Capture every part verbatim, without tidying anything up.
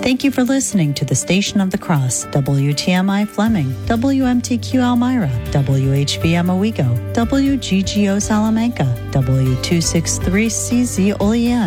Thank you for listening to the Station of the Cross, W T M I Fleming, W M T Q Elmira, W H V M Owego, W G G O Salamanca, W two sixty-three C Z Olean.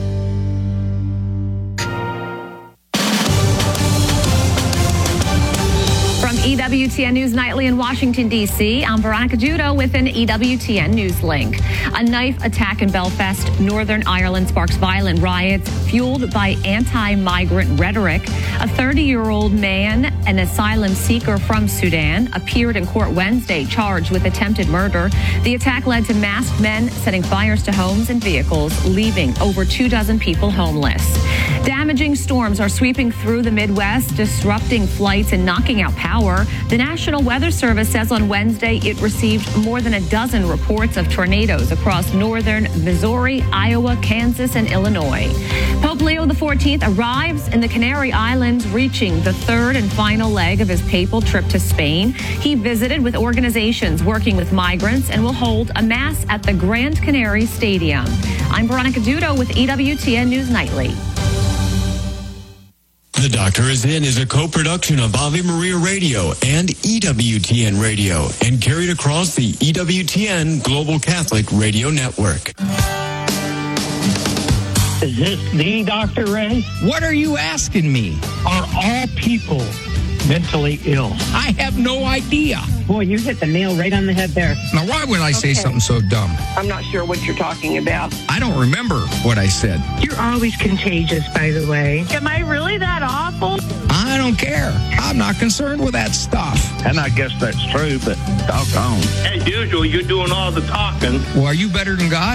E W T N News Nightly in Washington, D C I'm Veronica Judo with an E W T N News link. A knife attack in Belfast, Northern Ireland sparks violent riots fueled by anti-migrant rhetoric. A thirty-year-old man, an asylum seeker from Sudan, appeared in court Wednesday charged with attempted murder. The attack led to masked men setting fires to homes and vehicles, leaving over two dozen people homeless. Damaging storms are sweeping through the Midwest, disrupting flights and knocking out power. The National Weather Service says on Wednesday it received more than a dozen reports of tornadoes across northern Missouri, Iowa, Kansas, and Illinois. Pope Leo the fourteenth arrives in the Canary Islands, reaching the third and final leg of his papal trip to Spain. He visited with organizations working with migrants and will hold a mass at the Grand Canary Stadium. I'm Veronica Dudo with E W T N News Nightly. The Doctor Is In is a co-production of Ave Maria Radio and E W T N Radio and carried across the E W T N Global Catholic Radio Network. Is this the Doctor Ray? What are you asking me? Are all people mentally ill? I have no idea. Boy, you hit the nail right on the head there. Now, why would I say Okay. something so dumb? I'm not sure what you're talking about. I don't remember what I said. You're always contagious, by the way. Am I really that awful? I don't care. I'm not concerned with that stuff. And I guess that's true, but doggone. As usual, you're doing all the talking. Well, are you better than God?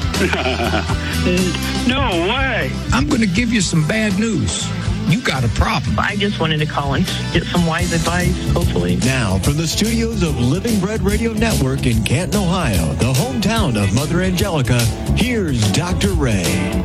No way. I'm going to give you some bad news. You got a problem. I just wanted to call and get some wise advice, hopefully. Now, from the studios of Living Bread Radio Network in Canton, Ohio, the hometown of Mother Angelica, here's Doctor Ray.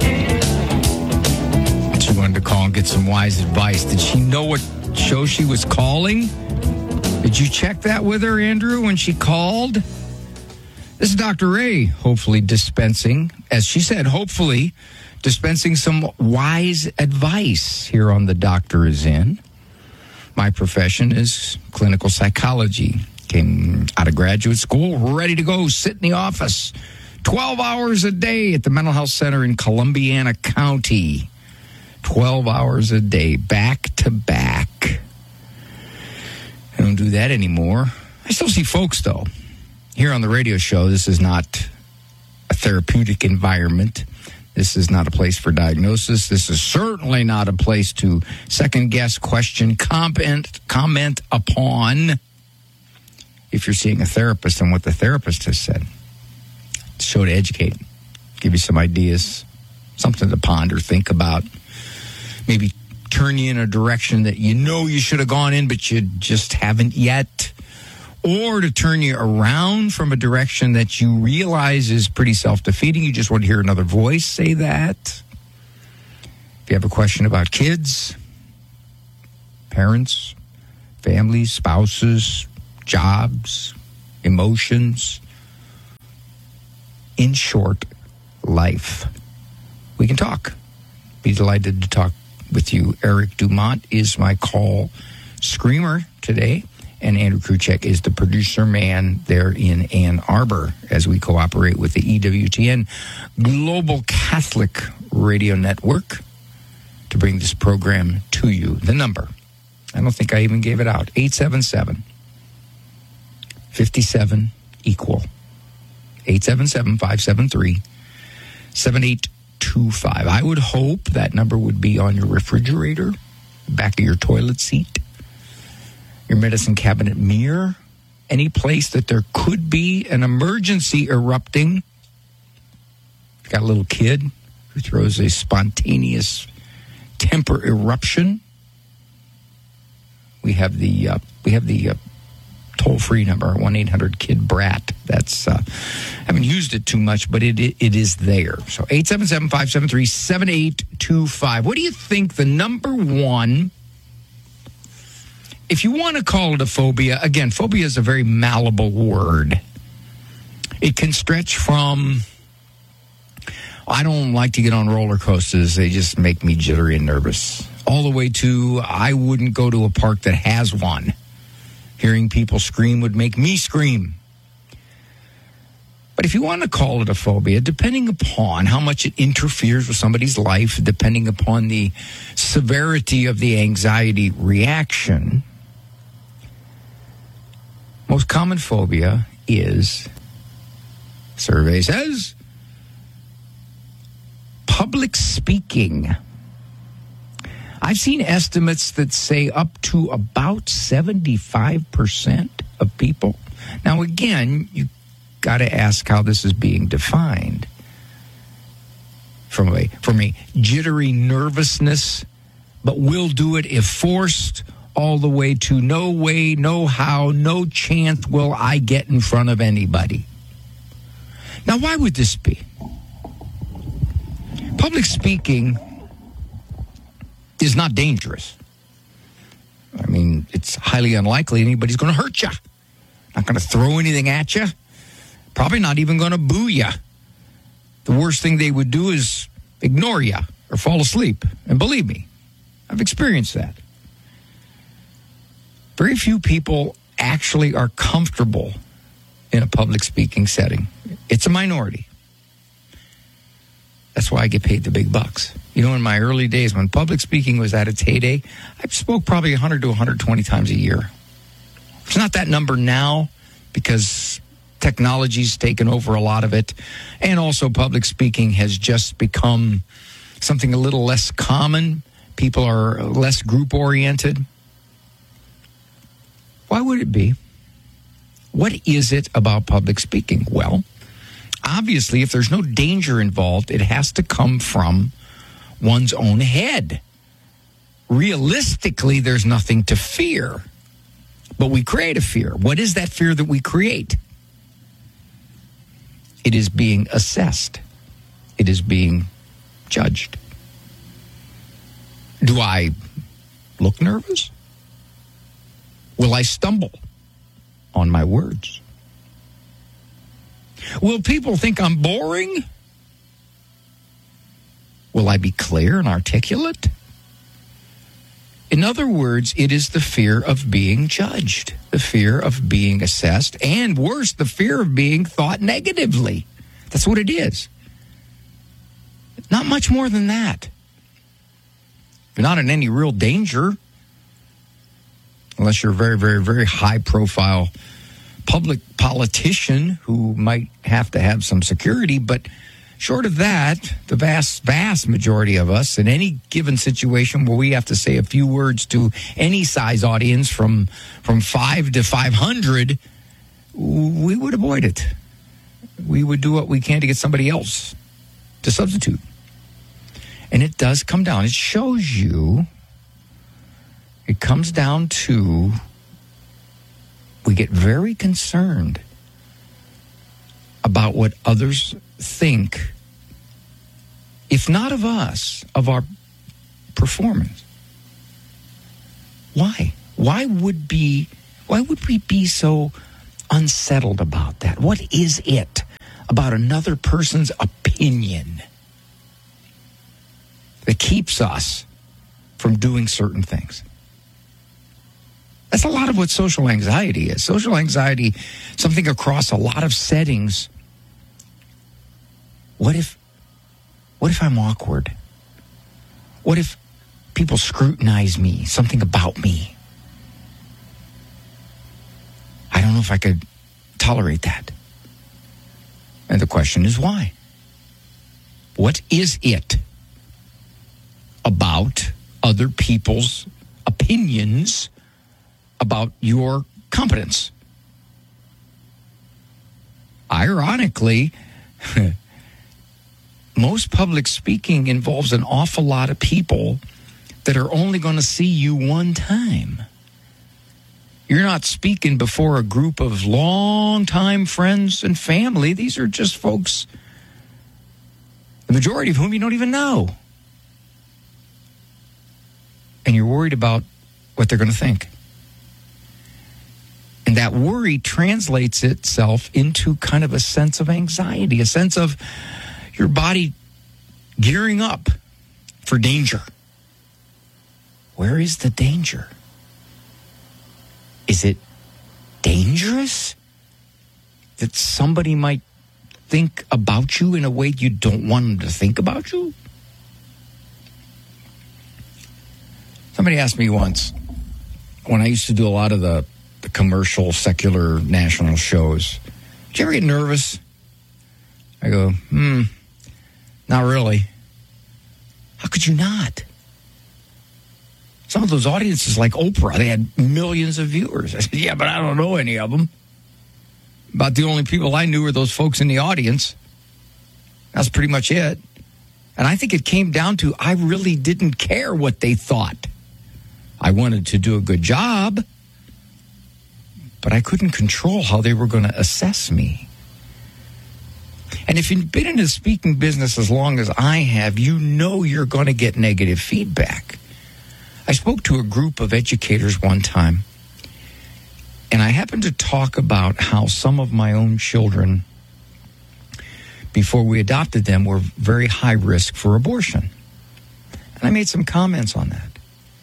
She wanted to call and get some wise advice. Did she know what show she was calling? Did you check that with her, Andrew, when she called? This is Doctor Ray, hopefully dispensing, as she said, hopefully dispensing some wise advice here on The Doctor Is In. My profession is clinical psychology. Came out of graduate school, ready to go, sit in the office. twelve hours a day at the Mental Health Center in Columbiana County. twelve hours a day, back to back. I don't do that anymore. I still see folks, though. Here on the radio show, this is not a therapeutic environment. This is not a place for diagnosis. This is certainly not a place to second-guess, question, comment, comment upon if you're seeing a therapist and what the therapist has said. It's a show to educate, give you some ideas, something to ponder, think about, maybe turn you in a direction that you know you should have gone in, but you just haven't yet, or to turn you around from a direction that you realize is pretty self-defeating. You just want to hear another voice say that. If you have a question about kids, parents, families, spouses, jobs, emotions, in short, life, we can talk. Be delighted to talk with you. Eric Dumont is my call screamer today. And Andrew Kruchek is the producer man there in Ann Arbor as we cooperate with the E W T N Global Catholic Radio Network to bring this program to you. The number, I don't think I even gave it out, eight seven seven, five seven, equal. eight seven seven, five seven three, seven eight two five. I would hope that number would be on your refrigerator, back of your toilet seat, your medicine cabinet mirror, any place that there could be an emergency erupting. You've got a little kid who throws a spontaneous temper eruption. We have the uh, we have the uh, toll-free number, one eight hundred kid brat. That's uh, I haven't used it too much, but it it, it is there. So eight seven seven, five seven three, seven eight two five. What do you think the number one? If you want to call it a phobia, again, phobia is a very malleable word. It can stretch from, I don't like to get on roller coasters. They just make me jittery and nervous. all the way to I wouldn't go to a park that has one. Hearing people scream would make me scream. But if you want to call it a phobia, depending upon how much it interferes with somebody's life, depending upon the severity of the anxiety reaction, most common phobia is, survey says, public speaking. I've seen estimates that say up to about seventy-five percent of people. Now, again, you got to ask how this is being defined. From a, from a jittery nervousness, but will do it if forced, all the way to no way, no how, no chance will I get in front of anybody. Now, why would this be? Public speaking is not dangerous. I mean, it's highly unlikely anybody's going to hurt you. Not going to throw anything at you. Probably not even going to boo you. The worst thing they would do is ignore you or fall asleep. And believe me, I've experienced that. Very few people actually are comfortable in a public speaking setting. It's a minority. That's why I get paid the big bucks. You know, in my early days when public speaking was at its heyday, I spoke probably one hundred to one hundred twenty times a year. It's not that number now because technology's taken over a lot of it. And also public speaking has just become something a little less common. People are less group-oriented. Why would it be? What is it about public speaking? Well, obviously, if there's no danger involved, it has to come from one's own head. Realistically, there's nothing to fear. But we create a fear. What is that fear that we create? It is being assessed. It is being judged. Do I look nervous? Will I stumble on my words? Will people think I'm boring? Will I be clear and articulate? In other words, it is the fear of being judged, the fear of being assessed, and worse, the fear of being thought negatively. That's what it is. Not much more than that. You're not in any real danger, unless you're a very, very, very high-profile public politician who might have to have some security, but short of that, the vast, vast majority of us in any given situation where we have to say a few words to any size audience from from five to five hundred, we would avoid it. We would do what we can to get somebody else to substitute. And it does come down. It shows you, it comes down to, we get very concerned about what others think, if not of us, of our performance. Why? Why would be why would we be so unsettled about that? What is it about another person's opinion that keeps us from doing certain things? That's a lot of what social anxiety is. Social anxiety, something across a lot of settings. What if, what if I'm awkward? What if people scrutinize me, something about me? I don't know if I could tolerate that. And the question is why? What is it about other people's opinions about your competence? Ironically, most public speaking involves an awful lot of people that are only going to see you one time. You're not speaking before a group of longtime friends and family. These are just folks, the majority of whom you don't even know. And you're worried about what they're going to think. And that worry translates itself into kind of a sense of anxiety, a sense of your body gearing up for danger. Where is the danger? Is it dangerous that somebody might think about you in a way you don't want them to think about you? Somebody asked me once, when I used to do a lot of the, the commercial, secular, national shows, did you ever get nervous? I go, hmm, not really. How could you not? Some of those audiences, like Oprah, they had millions of viewers. I said, yeah, but I don't know any of them. About the only people I knew were those folks in the audience. That's pretty much it. And I think it came down to I really didn't care what they thought. I wanted to do a good job, but I couldn't control how they were going to assess me. And if you've been in the speaking business as long as I have, you know you're going to get negative feedback. I spoke to a group of educators one time, and I happened to talk about how some of my own children, before we adopted them, were very high risk for abortion. And I made some comments on that.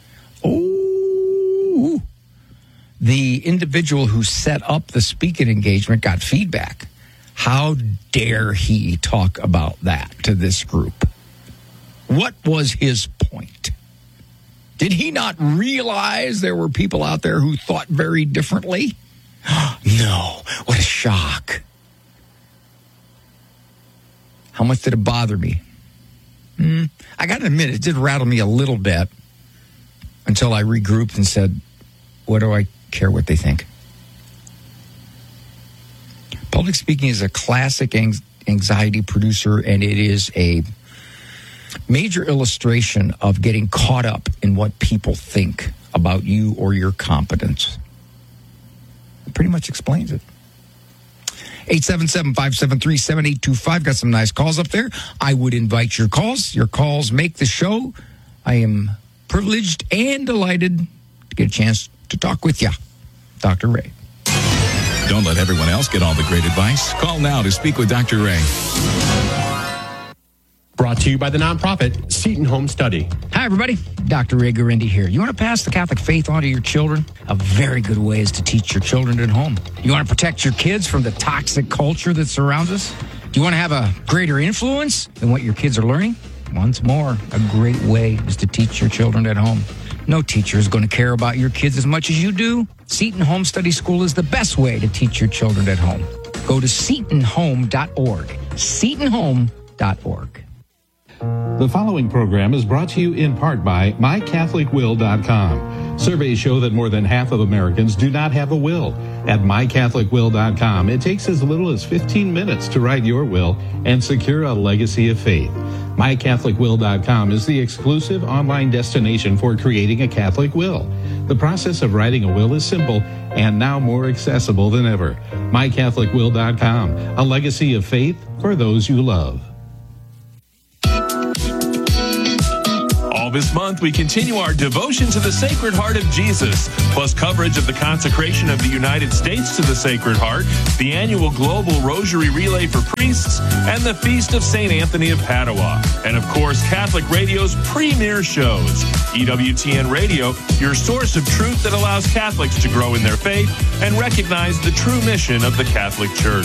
Oh, the individual who set up the speaking engagement got feedback. How dare he talk about that to this group? What was his point? Did he not realize there were people out there who thought very differently? No, what a shock. How much did it bother me? Mm, I got to admit, it did rattle me a little bit until I regrouped and said, what do I care what they think? Public speaking is a classic anxiety producer, and it is a major illustration of getting caught up in what people think about you or your competence. It pretty much explains it. eight seven seven, five seven three, seven eight two five. Got some nice calls up there. I would invite your calls. Your calls make the show. I am privileged and delighted to get a chance to talk with you. Doctor Ray. Don't let everyone else get all the great advice. Call now to speak with Doctor Ray. Brought to you by the nonprofit Seton Home Study. Hi, everybody. Doctor Ray Guarendi here. You want to pass the Catholic faith on to your children? A very good way is to teach your children at home. You want to protect your kids from the toxic culture that surrounds us? Do you want to have a greater influence than what your kids are learning? Once more, a great way is to teach your children at home. No teacher is going to care about your kids as much as you do. Seton Home Study School is the best way to teach your children at home. Go to seton home dot org. seton home dot org. The following program is brought to you in part by my catholic will dot com. Surveys show that more than half of Americans do not have a will. At my catholic will dot com, it takes as little as fifteen minutes to write your will and secure a legacy of faith. my catholic will dot com is the exclusive online destination for creating a Catholic will. The process of writing a will is simple and now more accessible than ever. my catholic will dot com, a legacy of faith for those you love. This month, we continue our devotion to the Sacred Heart of Jesus, plus coverage of the consecration of the United States to the Sacred Heart, the annual Global Rosary Relay for Priests, and the Feast of Saint Anthony of Padua. And of course, Catholic Radio's premier shows. E W T N Radio, your source of truth that allows Catholics to grow in their faith and recognize the true mission of the Catholic Church.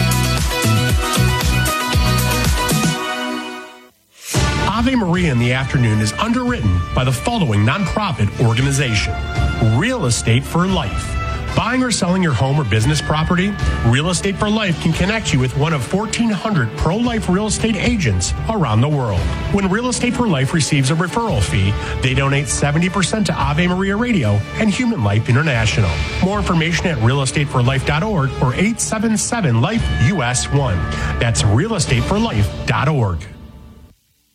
Ave Maria in the Afternoon is underwritten by the following nonprofit organization: Real Estate for Life. Buying or selling your home or business property? Real Estate for Life can connect you with one of fourteen hundred pro-life real estate agents around the world. When Real Estate for Life receives a referral fee, they donate seventy percent to Ave Maria Radio and Human Life International. More information at real estate for life dot org or eight seven seven life U S one. That's real estate for life dot org.